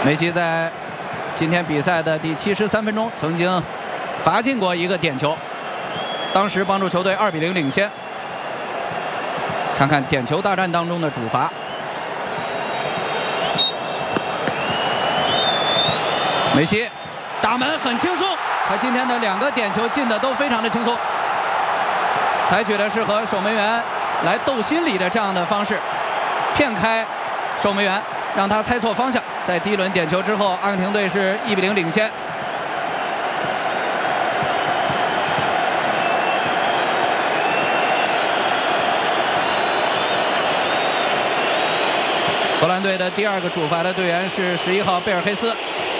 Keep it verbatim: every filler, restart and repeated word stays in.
梅西在今天比赛的第七十三分钟曾经罚进过一个点球，当时帮助球队二比零领先。看看点球大战当中的主罚。梅西打门很轻松，他今天的两个点球进的都非常的轻松，采取的是和守门员来斗心理的这样的方式，骗开守门员，让他猜错方向。在第一轮点球之后，阿根廷队是一比零领先。荷兰队的第二个主罚的队员是十一号贝尔黑斯。